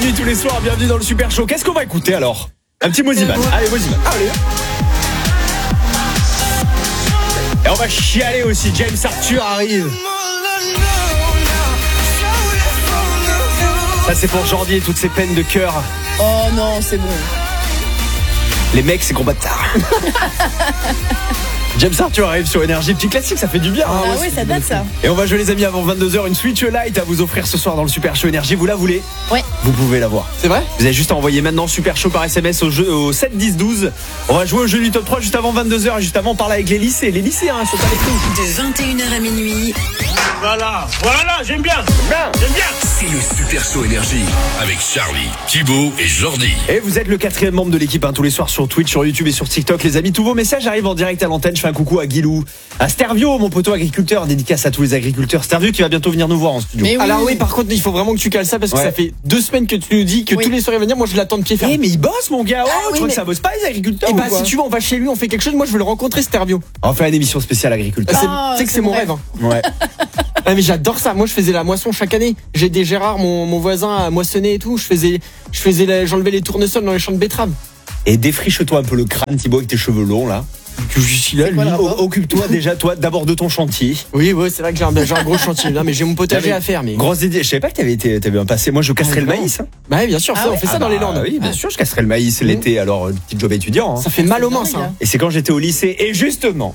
Énergie tous les soirs, bienvenue dans le Super Show. Qu'est-ce qu'on va écouter alors? Un petit Moziman. Allez, Moziman. Allez. Et on va chialer aussi, James Arthur arrive. Ça c'est pour Jordi et toutes ses peines de cœur. Oh non, c'est bon. Les mecs, c'est combat de tard. James Arthur arrive sur Énergie, petit classique, ça fait du bien. Ah oui, ça date ça. Et on va jouer les amis avant 22h, une Switch Lite à vous offrir ce soir dans le Super Show Énergie. Vous la voulez? Ouais. Vous pouvez l'avoir. C'est vrai? Vous avez juste à envoyer maintenant Super Show par SMS au 7 10 12. On va jouer au jeu du top 3 juste avant 22h et juste avant on parle avec les lycées. Les lycéens, sont pas les prix. De 21h à minuit. Voilà, j'aime bien. C'est le Super Show Énergie avec Charlie, Thibaut et Jordi. Et vous êtes le 4e membre de l'équipe tous les soirs sur Twitch, sur YouTube et sur TikTok. Les amis, tous vos messages arrivent en direct à l'antenne. Je fais un coucou à Guilou, à Stervio, mon poteau agriculteur, dédicace à tous les agriculteurs. Stervio qui va bientôt venir nous voir en studio. Mais oui. Alors oui, par contre, il faut vraiment que tu cales ça parce que Ouais. ça fait 2 semaines que tu nous dis que tous les soirs il va venir. Moi, je l'attends de pied ferme. Mais il bosse mon gars. Oh, tu oui, crois mais- que ça bosse pas les agriculteurs Et ou bah, quoi si tu veux, on va chez lui, on fait quelque chose. Moi, je veux le rencontrer, Stervio. On fait une émission spéciale agriculteur. Ah, Tu sais que c'est mon rêve. Hein. Ouais. Ah, mais j'adore ça. Moi, je faisais la moisson chaque année. J'ai aidé Gérard, mon voisin, à moissonner et tout. J'enlevais les tournesols dans les champs de betteraves. Et défriche-toi un peu le crâne, Thibaut, avec tes cheveux longs là. Que je suis là, C'est quoi lui. le rapport Occupe-toi déjà, toi, d'abord de ton chantier. Oui, c'est vrai que j'ai un gros chantier. Non, mais j'ai mon potager à faire. Mais Grosse idée. Je savais pas que t'avais un passé. Moi, je casserais le non. maïs. Hein. bah, oui, bien sûr, Ah ça, ouais. on fait ça dans les Landes. Oui, bien sûr, je casserais le maïs l'été. Alors, petit job étudiant. Hein. Ça fait mal aux mains, dingue, ça. hein. Et c'est quand j'étais au lycée. Et justement,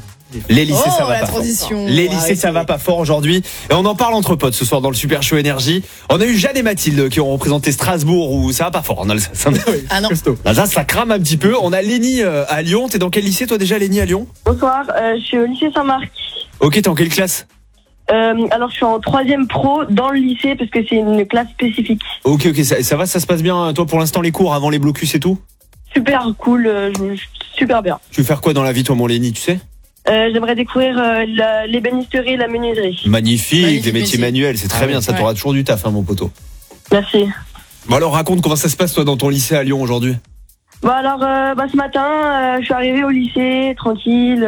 les lycées, ça Oh, va la pas fort. transition. Les lycées, Ouais, ça va pas fort aujourd'hui. Et on en parle entre potes ce soir dans le Super Show Énergie. On a eu Jeanne et Mathilde qui ont représenté Strasbourg où ça va pas fort en Alsace. Ah non. Costaud. L'Alsace, ça crame un petit peu. On a Lénie à Lyon. T'es dans quel lycée toi déjà, Lénie à Lyon? Bonsoir, je suis au lycée Saint-Marc. Ok, t'es en quelle classe? Alors je suis en 3e pro dans le lycée parce que c'est une classe spécifique. Ok, ça va, ça se passe bien toi pour l'instant les cours avant les blocus et tout? Super cool, super bien. Tu veux faire quoi dans la vie toi mon Lénie, tu sais? J'aimerais découvrir l'ébénisterie et la menuiserie. Magnifique, Magnifique des métiers métier. manuels, c'est très bien, ça ouais. t'aura toujours du taf hein, mon poteau. Merci. Bon alors raconte comment ça se passe toi dans ton lycée à Lyon aujourd'hui. Bah alors ce matin, je suis arrivée au lycée tranquille,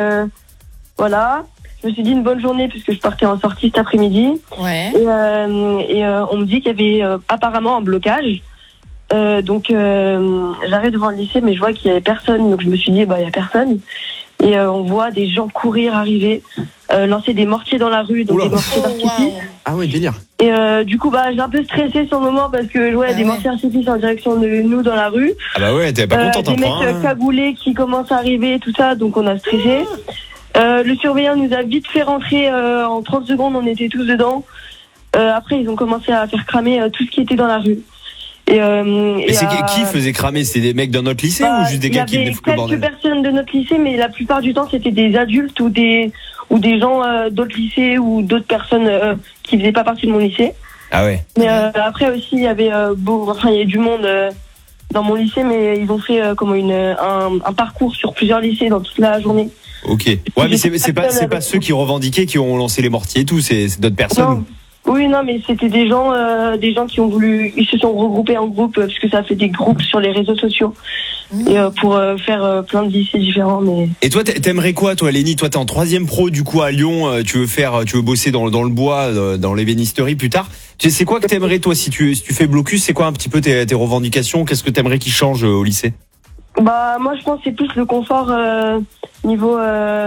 voilà. Je me suis dit une bonne journée puisque je partais en sortie cet après-midi. Ouais. Et on me dit qu'il y avait apparemment un blocage. Donc j'arrive devant le lycée mais je vois qu'il y avait personne. Donc je me suis dit il y a personne. Et on voit des gens courir, arriver, lancer des mortiers dans la rue, donc Oula. des mortiers Oh, d'artifice. wow. Ah ouais, délire. Et du coup j'ai un peu stressé sur le moment parce que je vois des ouais. mortiers d'artifice en direction de nous dans la rue. Ah bah ouais, t'es pas contente Des mecs hein. cagoulés qui commencent à arriver, tout ça, donc on a stressé. Le surveillant nous a vite fait rentrer en 30 secondes, on était tous dedans. Après, ils ont commencé à faire cramer tout ce qui était dans la rue. Mais c'est qui faisait cramer? C'est des mecs dans notre lycée ou juste des gars qui venaient foutre le Il y avait bordel? quelques personnes de notre lycée, mais la plupart du temps, c'était des adultes ou des gens d'autres lycées ou d'autres personnes qui faisaient pas partie de mon lycée. Ah ouais. Mais après aussi, il y avait il y avait du monde dans mon lycée, mais ils ont fait un parcours sur plusieurs lycées dans toute la journée. Ok. Ouais mais c'est pas ceux qui revendiquaient qui ont lancé les mortiers et tout, c'est d'autres personnes. Non. Oui, non, mais c'était des gens qui ont voulu, ils se sont regroupés en groupe parce que ça fait des groupes sur les réseaux sociaux et pour faire plein de lycées différents. Mais Et toi t'aimerais quoi toi Lénie? Toi t'es en 3e pro du coup à Lyon, tu veux bosser dans le bois, dans l'ébénisterie plus tard. Tu sais c'est quoi que t'aimerais toi si tu fais blocus? C'est quoi un petit peu tes revendications? Qu'est-ce que t'aimerais qui change au lycée? moi je pense que c'est plus le confort niveau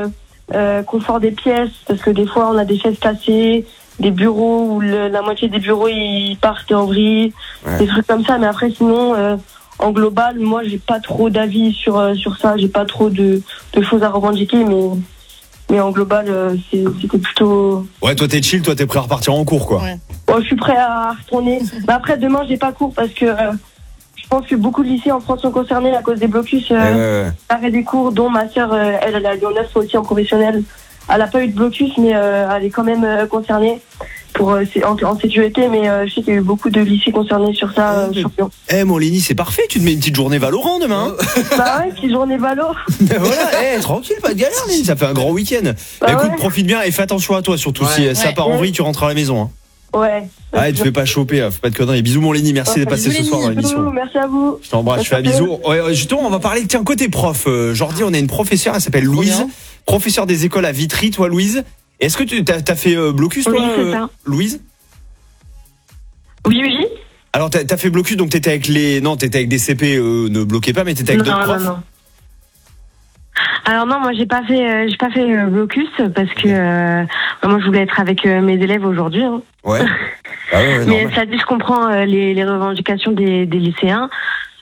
confort des pièces parce que des fois on a des chaises cassées, des bureaux où la moitié des bureaux ils partent en vrille, des trucs comme ça. Mais après sinon en global moi j'ai pas trop d'avis sur ça, j'ai pas trop de choses à revendiquer, mais en global c'était plutôt. Ouais toi t'es chill, toi t'es prêt à repartir en cours quoi. Ouais. Je suis prêt à retourner. Mais après demain j'ai pas cours parce que je pense que beaucoup de lycées en France sont concernés à cause des blocus. Ouais. Arrêt des cours, dont ma sœur, elle est à Lyon 9 aussi en professionnel. Elle a pas eu de blocus, mais elle est quand même concernée pour en sécurité. Mais je sais qu'il y a eu beaucoup de lycées concernés sur ça. Sur Lyon. Mon Lénie c'est parfait, tu te mets une petite journée Valorant demain. Bah ouais, petite journée valo. Voilà, tranquille, pas de galère Lénie, ça fait un grand week-end. Bah Écoute, ouais. profite bien et fais attention à toi surtout si ça part en vrille tu rentres à la maison. Hein. Ouais. Ah, te fais pas choper, fais pas de conneries. Bisous mon Lénie, merci d'être passé ce soir dans l'émission. Merci à vous. Je t'embrasse, je fais un bisou. Ouais, justement, on va parler, tiens, côté prof. Jordi, on a une professeure, elle s'appelle Louise, bien. professeure des écoles à Vitry, toi Louise. Est-ce que tu t'as fait blocus toi, Oui, c'est ça. Louise? Oui. Alors t'as fait blocus, donc t'étais avec des CP, ne bloquez pas, mais t'étais avec d'autres profs. Non. Alors non, moi j'ai pas fait blocus parce que moi je voulais être avec mes élèves aujourd'hui. Hein. Ouais. Ouais, mais ça dit, je comprends les revendications des lycéens.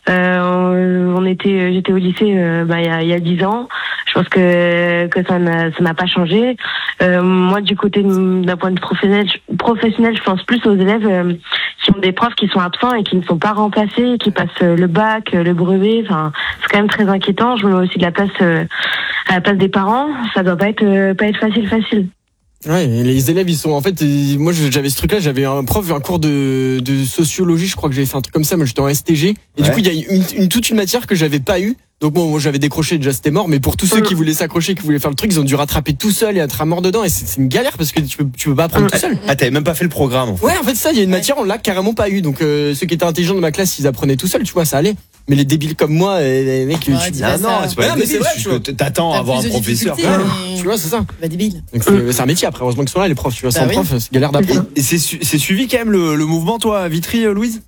J'étais au lycée il y a 10 ans. Je pense que ça n'a pas changé. Moi, du côté d'un point de vue professionnel, je pense plus aux élèves qui ont des profs qui sont absents et qui ne sont pas remplacés, qui passent le bac, le brevet. Enfin, c'est quand même très inquiétant. Je me mets aussi de la place à la place des parents. Ça doit pas être facile. Ouais, les élèves, ils sont en fait. Moi, j'avais ce truc-là. J'avais un cours de sociologie. Je crois que j'avais fait un truc comme ça. Moi, j'étais en STG. Et du coup, il y a toute une matière que j'avais pas eu. Donc bon, moi j'avais décroché, déjà c'était mort. Mais pour tous ceux qui voulaient s'accrocher, qui voulaient faire le truc, ils ont dû rattraper tout seul et être à mort dedans. Et c'est une galère parce que tu peux pas apprendre tout seul. Ah, t'avais même pas fait le programme. En fait. Ouais, en fait ça, il y a une matière on l'a carrément pas eu. Donc ceux qui étaient intelligents de ma classe, ils apprenaient tout seuls. Tu vois, ça allait. Mais les débiles comme moi, les mecs, dis pas ça. c'est pas mais c'est vrai, tu vois. T'attends à avoir un professeur. Tu vois, c'est ça. Bah débile. Donc c'est un métier après. Heureusement qu'ils sont là les profs. Tu vois, sans prof, c'est galère d'apprendre. Et c'est suivi quand même le mouvement, toi, à Vitry, Louise?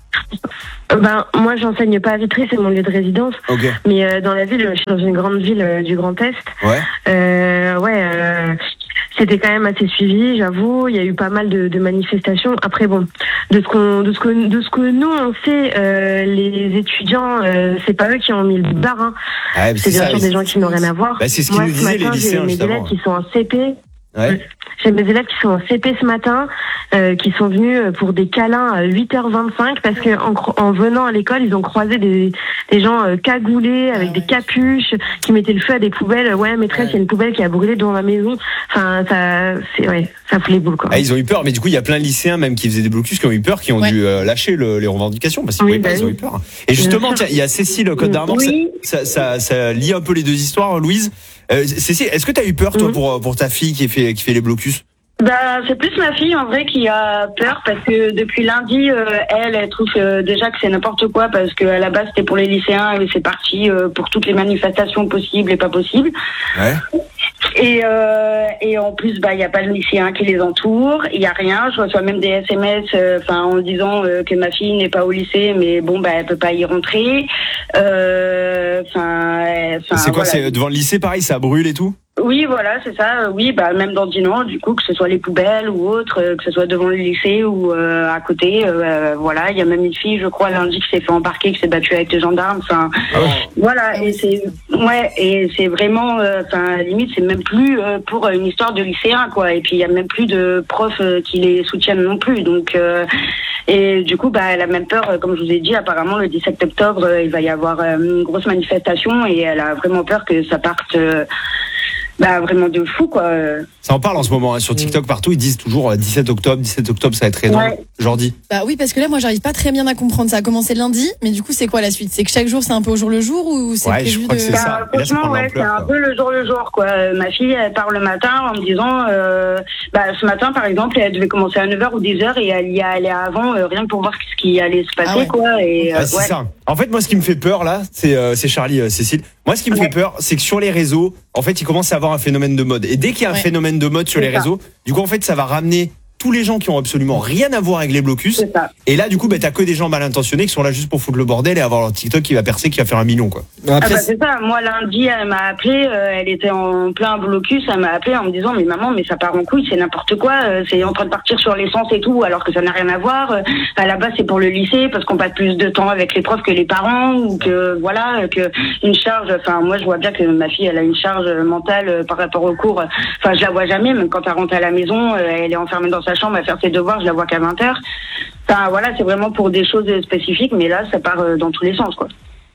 Moi j'enseigne pas à Vitry, c'est mon lieu de résidence. Okay. Mais dans la ville, je suis dans une grande ville du Grand Est. Ouais. C'était quand même assez suivi, j'avoue. Il y a eu pas mal de manifestations. Après bon, de ce que nous on sait, les étudiants, c'est pas eux qui ont mis le bar. Hein. Ouais, c'est bien sûr des gens qui n'ont rien à voir. Bah, c'est ce qu'ils nous disaient les lycéens j'ai mes élèves qui sont en CP. Ouais. J'ai mes élèves qui sont en CP ce matin, qui sont venus pour des câlins à 8h25 parce que en venant à l'école, ils ont croisé des gens cagoulés avec des capuches qui mettaient le feu à des poubelles. Ouais, maîtresse, il y a une poubelle qui a brûlé devant ma maison. Enfin, ça fout les boules, quoi. Ah, ils ont eu peur, mais du coup, il y a plein de lycéens même qui faisaient des blocus qui ont eu peur, qui ont dû lâcher les revendications parce qu'ils pouvaient pas, ils ont eu peur. Et justement, tiens, il y a Cécile Côte d'Armor, ça lie un peu les deux histoires, Louise. Cécile, est-ce que t'as eu peur, toi, pour ta fille qui fait les blocus? C'est plus ma fille en vrai qui a peur parce que depuis lundi, elle trouve déjà que c'est n'importe quoi parce que à la base c'était pour les lycéens et c'est parti pour toutes les manifestations possibles et pas possibles. Ouais. Et en plus il y a pas de lycéen qui les entoure, il y a rien. Je reçois même des SMS en disant que ma fille n'est pas au lycée mais elle peut pas y rentrer. C'est quoi, voilà. c'est devant le lycée pareil, ça brûle et tout? Oui, voilà, c'est ça. Oui, même dans Dinan, du coup, que ce soit les poubelles ou autre, que ce soit devant le lycée ou à côté, voilà. Il y a même une fille, je crois, lundi, qui s'est fait embarquer, qui s'est battue avec les gendarmes. Enfin, voilà. Et c'est vraiment, limite, c'est même plus pour une histoire de lycéen, quoi. Et puis il y a même plus de profs qui les soutiennent non plus. Donc, et du coup, elle a même peur, comme je vous ai dit, apparemment le 17 octobre, il va y avoir une grosse manifestation et elle a vraiment peur que ça parte. Vraiment de fou, quoi. Ça en parle en ce moment, hein, sur TikTok partout, ils disent toujours 17 octobre, ça va être énorme. Ouais. Jordi. Bah oui, parce que là, moi, j'arrive pas très bien à comprendre. Ça a commencé lundi, mais du coup, c'est quoi la suite? C'est que chaque jour, c'est un peu au jour le jour ou c'est prévu je crois que c'est ça. Franchement, c'est un peu le jour, quoi. Ma fille, elle part le matin en me disant, ce matin, par exemple, elle devait commencer à 9h ou 10h et elle y allait avant, rien que pour voir ce qui allait se passer, quoi. Et, c'est ça. En fait, moi, ce qui me fait peur, là, c'est Charlie, Cécile. Moi, ce qui me fait peur, c'est que sur les réseaux, en fait, il commence à avoir un phénomène de mode. Et dès qu'il y a un phénomène de mode sur les réseaux, du coup, en fait, ça va ramener tous les gens qui ont absolument rien à voir avec les blocus. Et là, du coup, t'as que des gens mal intentionnés qui sont là juste pour foutre le bordel et avoir leur TikTok qui va percer, qui va faire 1 million, quoi. Après, c'est ça. Moi, lundi, elle m'a appelé, elle était en plein blocus, elle m'a appelé en me disant, mais maman, mais ça part en couille, c'est n'importe quoi, c'est en train de partir sur l'essence et tout, alors que ça n'a rien à voir. À la base, c'est pour le lycée, parce qu'on passe plus de temps avec les profs que les parents, ou que, voilà, que une charge, moi, je vois bien que ma fille, elle a une charge mentale par rapport au cours. Je la vois jamais, même quand elle rentre à la maison, elle est enfermée dans sa chambre à faire ses devoirs, je la vois qu'à 20h. Voilà, c'est vraiment pour des choses spécifiques, mais là, ça part dans tous les sens, quoi.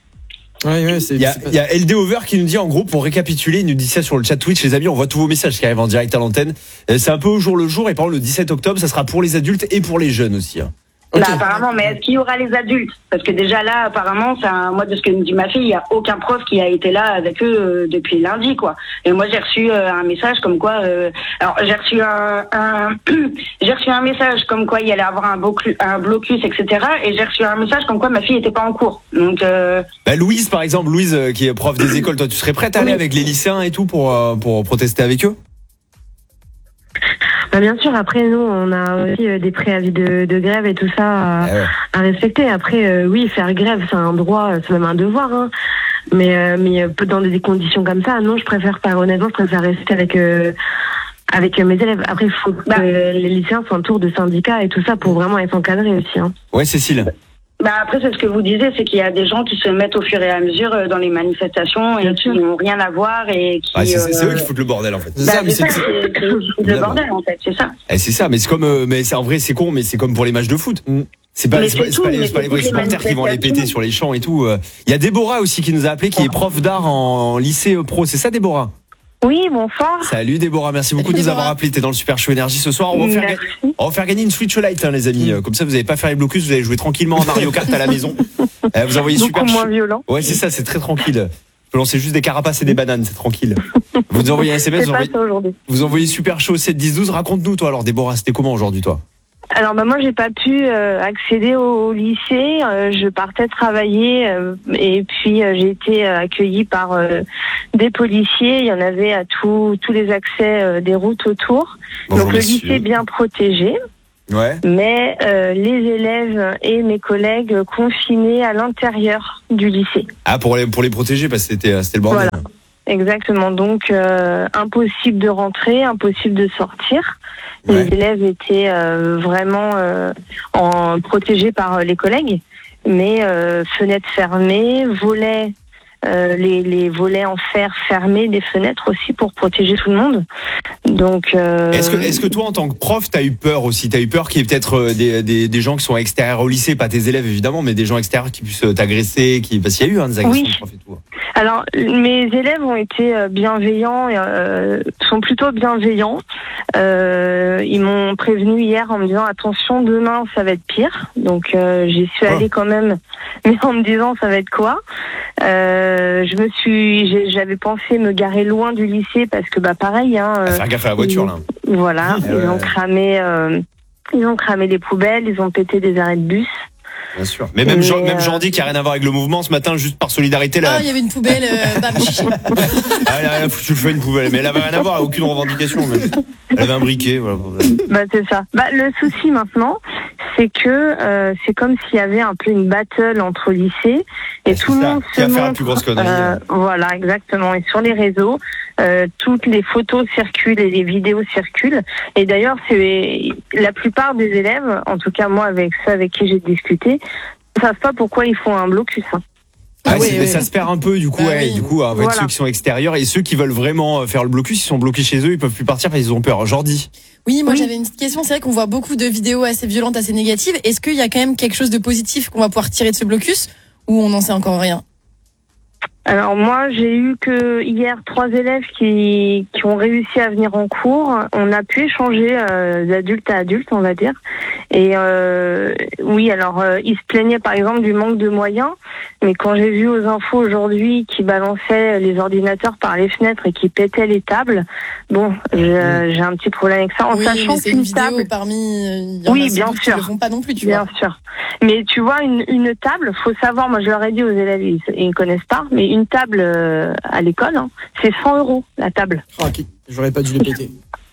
Il y a LD Over qui nous dit, en gros, pour récapituler, il nous dit ça sur le chat Twitch, les amis, on voit tous vos messages qui arrivent en direct à l'antenne. C'est un peu au jour le jour, et par exemple, le 17 octobre, ça sera pour les adultes et pour les jeunes aussi, hein. Apparemment, mais est-ce qu'il y aura les adultes? Parce que déjà là, apparemment, moi, de ce que me dit ma fille, il n'y a aucun prof qui a été là avec eux depuis lundi, quoi. Et moi, j'ai reçu un message comme quoi, j'ai reçu un message comme quoi il allait avoir un blocus, etc. Et j'ai reçu un message comme quoi ma fille n'était pas en cours. Donc, Louise, par exemple, qui est prof des écoles, toi, tu serais prête à aller avec les lycéens et tout pour protester avec eux? Bien sûr, après nous, on a aussi des préavis de grève et tout ça à respecter. Après, oui, faire grève, c'est un droit, c'est même un devoir. Hein. Mais dans des conditions comme ça, non, je préfère pas. Honnêtement, je préfère rester avec mes élèves. Après, il faut que les lycéens s'entourent de syndicats et tout ça pour vraiment être encadrés aussi. Hein. Ouais, Cécile. Après, c'est ce que vous disiez, c'est qu'il y a des gens qui se mettent au fur et à mesure dans les manifestations et qui n'ont rien à voir et qui. C'est eux qui foutent le bordel en fait. C'est le bordel en fait, c'est ça. C'est ça, mais c'est comme, mais c'est en vrai, c'est con, mais c'est comme pour les matchs de foot. C'est pas les vrais supporters qui vont les péter sur les champs et tout. Il y a Déborah aussi qui nous a appelé, qui est prof d'art en lycée pro. C'est ça, Déborah? Oui, bonsoir. Salut Déborah, merci beaucoup de nous avoir appelé. T'es dans le Super Show Énergie ce soir. On va faire gagner une Switch Lite, les amis. Comme ça, vous n'allez pas faire les blocus, vous allez jouer tranquillement à Mario Kart à la maison. Vous envoyez Super moins violent. Ouais, c'est ça, c'est très tranquille. Vous lancez juste des carapaces et des bananes, c'est tranquille. Vous nous envoyez un SMS, vous envoyez Super Show 7 10 12. Raconte-nous toi alors Déborah, c'était comment aujourd'hui toi? Alors moi j'ai pas pu accéder au lycée, je partais travailler et puis j'ai été accueillie par des policiers, il y en avait à tous les accès des routes autour. Bonjour, donc le lycée est bien protégé. Ouais. Mais les élèves et mes collègues confinés à l'intérieur du lycée. Ah pour les protéger parce que c'était le bordel. Voilà. Exactement, donc impossible de rentrer, impossible de sortir. Les élèves étaient vraiment protégés par les collègues, mais fenêtres fermées, volets, les volets en fer fermés, des fenêtres aussi pour protéger tout le monde. Donc, est-ce que toi en tant que prof t'as eu peur aussi? T'as eu peur qu'il y ait peut-être des gens qui sont extérieurs au lycée, pas tes élèves évidemment, mais des gens extérieurs qui puissent t'agresser, parce qu'il y a eu des agressions de profs et tout. Alors, mes élèves ont été bienveillants, sont plutôt bienveillants. Ils m'ont prévenu hier en me disant attention, demain ça va être pire. Donc j'y suis allée quand même, mais en me disant ça va être quoi. J'avais pensé me garer loin du lycée parce que pareil. Faire gaffe à la voiture là. Voilà, ils ont cramé les poubelles, ils ont pété des arrêts de bus. Bien sûr. Mais même Jordi qui a rien à voir avec le mouvement ce matin, juste par solidarité là. Ah, il y avait une poubelle, elle a foutu le feu à une poubelle, mais elle avait rien à voir, aucune revendication. Même. Elle avait un briquet, voilà. C'est ça. Le souci maintenant, c'est que c'est comme s'il y avait un peu une battle entre lycées et tout le monde se montre. Faire la plus grosse connerie. Voilà, exactement. Et sur les réseaux, toutes les photos circulent et les vidéos circulent. Et d'ailleurs, c'est la plupart des élèves, en tout cas moi avec ceux avec qui j'ai discuté, ne savent pas pourquoi ils font un blocus. Ça se perd un peu du coup, avec ceux qui sont extérieurs et ceux qui veulent vraiment faire le blocus, ils sont bloqués chez eux, ils peuvent plus partir parce qu'ils ont peur. Jordi. Oui, moi j'avais une petite question. C'est vrai qu'on voit beaucoup de vidéos assez violentes, assez négatives. Est-ce qu'il y a quand même quelque chose de positif qu'on va pouvoir tirer de ce blocus ou on n'en sait encore rien? Alors moi, j'ai eu que hier 3 élèves qui ont réussi à venir en cours. On a pu échanger d'adulte à adulte, on va dire. Et oui, alors ils se plaignaient par exemple du manque de moyens. Mais quand j'ai vu aux infos aujourd'hui qu'ils balançaient les ordinateurs par les fenêtres et qu'ils pétaient les tables, j'ai un petit problème avec ça. En sachant qu'une table parmi, oui, bien sûr, qui le font pas non plus, bien sûr. Mais tu vois, une table, faut savoir. Moi, je leur ai dit aux élèves, ils connaissent pas, mais une table à l'école, c'est 100 € la table. Ok, j'aurais pas dû les péter.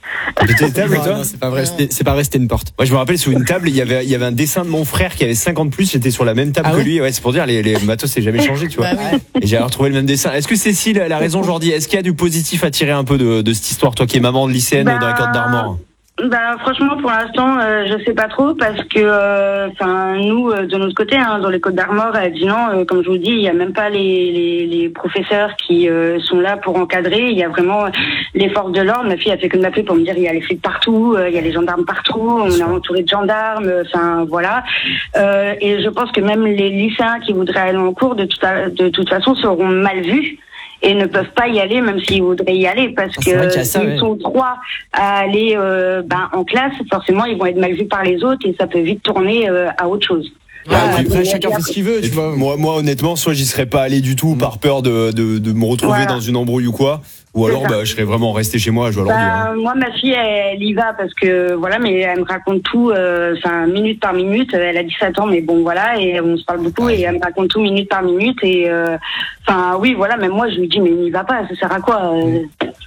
Non, c'est pas vrai, c'était une porte. Moi je me rappelle sur une table il y avait un dessin de mon frère qui avait 50 plus, j'étais sur la même table que lui. Ouais, c'est pour dire les matos c'est jamais changé, tu vois. Et j'ai retrouvé le même dessin. Est-ce que Cécile elle a raison Jordi? Est-ce qu'il y a du positif à tirer un peu de cette histoire, toi qui es maman de lycéenne dans les Côtes d'Armor? Franchement, pour l'instant, je sais pas trop parce que, nous, de notre côté, dans les Côtes d'Armor, à Dinan, comme je vous dis, il y a même pas les professeurs qui sont là pour encadrer. Il y a vraiment les forces de l'ordre. Ma fille a fait que de m'appeler pour me dire il y a les flics partout, il y a les gendarmes partout, on est entouré de gendarmes. Voilà. Et je pense que même les lycéens qui voudraient aller en cours, de toute façon, seront mal vus. Et ne peuvent pas y aller même s'ils voudraient y aller parce que s'ils sont 3 à aller en classe, forcément ils vont être mal vus par les autres et ça peut vite tourner à autre chose. Après chacun fait ce qu'il veut, tu vois. Moi honnêtement, soit j'y serais pas allé du tout par peur de me retrouver dans une embrouille ou quoi, ou alors je serais vraiment resté chez moi à jouer à l'ordi. Moi ma fille elle y va parce que mais elle me raconte tout minute par minute. Elle a 17 ans mais et on se parle beaucoup et elle me raconte tout minute par minute et même moi je lui dis mais n'y va pas, ça sert à quoi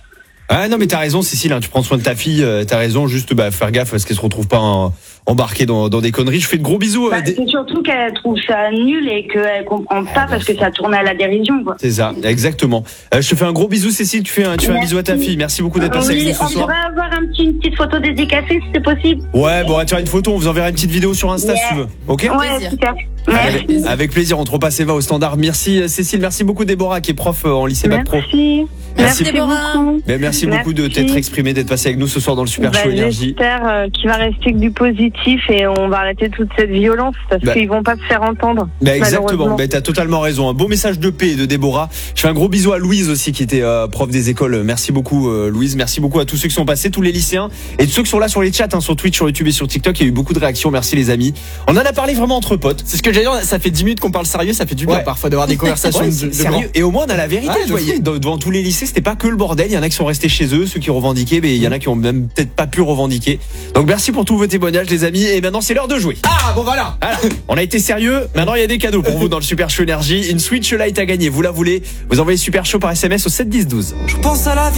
Ah non mais t'as raison Cécile, hein, tu prends soin de ta fille, t'as raison, juste faire gaffe parce qu'elle se retrouve pas embarquée dans des conneries. Je fais de gros bisous. C'est surtout qu'elle trouve ça nul et qu'elle comprend pas parce que ça tourne à la dérision, quoi. C'est ça, exactement. Je te fais un gros bisou Cécile, tu fais un bisou à ta fille. Merci beaucoup d'être passée avec nous ce On soir. pourrait avoir une petite photo dédicacée si c'est possible. Ouais, bon, on va te faire une photo, on vous enverra une petite vidéo sur Insta si tu veux. Ok? Ouais, super. Avec plaisir, on te repasse Eva au standard. Merci Cécile, merci beaucoup Déborah qui est prof en lycée Bac Pro. Merci Déborah. Merci beaucoup de t'être exprimé, d'être passé avec nous ce soir dans le Super Show Énergie. J'espère qu'il va rester que du positif et on va arrêter toute cette violence parce qu'ils vont pas se faire entendre. Exactement, t'as totalement raison. Un beau message de paix de Déborah. Je fais un gros bisou à Louise aussi qui était prof des écoles. Merci beaucoup Louise, merci beaucoup à tous ceux qui sont passés, tous les lycéens et tous ceux qui sont là sur les chats, sur Twitch, sur YouTube et sur TikTok. Il y a eu beaucoup de réactions, merci les amis. On en a parlé vraiment entre potes. C'est ce que j'allais dire, ça fait 10 minutes qu'on parle sérieux, ça fait du bien parfois d'avoir des conversations sérieux. Et au moins on a la vérité, tu vois, devant tous les lycées, c'était pas que le bordel. Il y en a qui sont restés chez eux, ceux qui revendiquaient, mais il y en a qui ont même peut-être pas pu revendiquer. Donc merci pour tous vos témoignages les amis. Et maintenant c'est l'heure de jouer. Ah bon voilà. On a été sérieux. Maintenant il y a des cadeaux pour vous dans le Super Show Énergie. Une Switch Lite à gagner. Vous la voulez? Vous envoyez Super Show par SMS au 7 10 12. Je pense à la